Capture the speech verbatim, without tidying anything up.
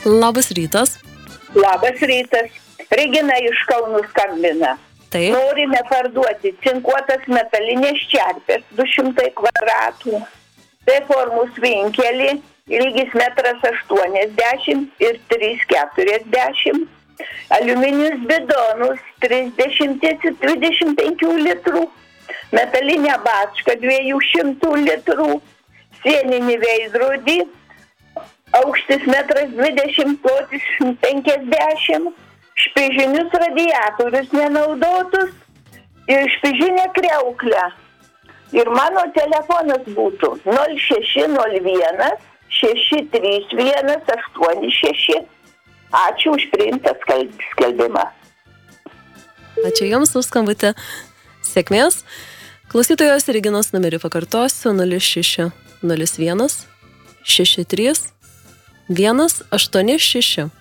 Labas rytas. Labas rytas. Regina iš Kauno skambina. Taip. Norime parduoti cinkuotas metalinės čerpės, du šimtai kvadratų. Tai formos vinkelį, ilgis metras aštuoniasdešimt ir trys keturiasdešimt. Aliuminius bidonus, trisdešimt ir dvidešimt penkių litrų. Metalinę bačką dviejų šimtų litrų. Sieninį veidrodį, aukštis metras dvidešimt, plotis penkiasdešimt. Špižinius radiatorius nenaudotus ir špižinę kriauklę. Ir mano telefonas būtų nol šeši nol vienas šeši trys vienas aštuoni šeši. Ačiū už priimtą skelbimą. Ačiū Jums už skambutį. Sėkmės. Klausytojos Reginos numerį pakartosiu nol šeši nol vienas šeši trys vienas aštuoni šeši.